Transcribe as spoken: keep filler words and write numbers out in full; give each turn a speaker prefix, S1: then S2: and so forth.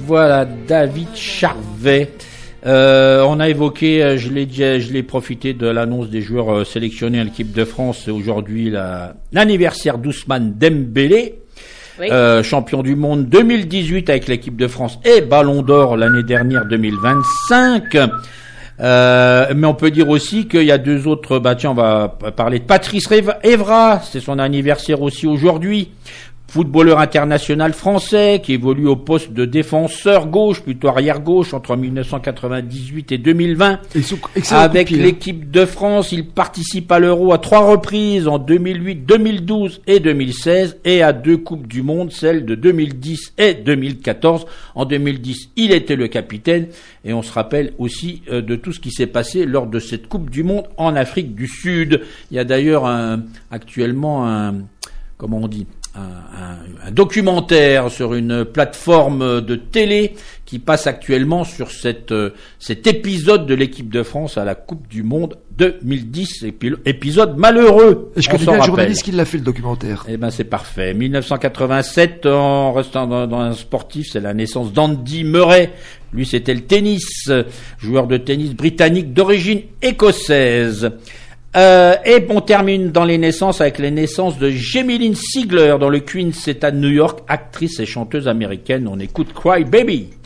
S1: Voilà, David Charvet. Euh, on a évoqué, je l'ai, je l'ai profité de l'annonce des joueurs sélectionnés à l'équipe de France. Aujourd'hui, la, l'anniversaire d'Ousmane Dembélé, oui. euh, champion du monde deux mille dix-huit avec l'équipe de France et Ballon d'Or l'année dernière deux mille vingt-cinq. Euh, mais on peut dire aussi qu'il y a deux autres. Bah tiens, on va parler de Patrice Evra. C'est son anniversaire aussi aujourd'hui. Footballeur international français qui évolue au poste de défenseur gauche, plutôt arrière gauche, entre dix-neuf cent quatre-vingt-dix-huit et deux mille vingt. Avec l'équipe de France, il participe à l'Euro à trois reprises, en deux mille huit, deux mille douze et deux mille seize, et à deux Coupes du Monde, celles de deux mille dix et deux mille quatorze. En deux mille dix, il était le capitaine, et on se rappelle aussi euh, de tout ce qui s'est passé lors de cette Coupe du Monde en Afrique du Sud. Il y a d'ailleurs un, actuellement un, comment on dit, Un, un, un documentaire sur une plateforme de télé qui passe actuellement sur cette, euh, cet épisode de l'équipe de France à la Coupe du Monde deux mille dix, épisode malheureux.
S2: Et je connais bien le journaliste qui l'a fait, le documentaire.
S1: Eh ben c'est parfait. dix-neuf cent quatre-vingt-sept, en restant dans, dans un sportif, c'est la naissance d'Andy Murray. Lui, c'était le tennis, joueur de tennis britannique d'origine écossaise. Euh, et on termine dans les naissances avec les naissances de Gemeline Sigler dans le Queens, c'est à New York, actrice et chanteuse américaine. On écoute Cry Baby.